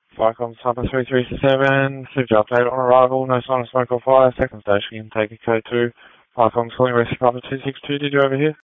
Vicom Papa 337, Super update on arrival, no sign of smoke or fire, second station intake code 2. Vicom calling rescue Papa 262, did you overhear?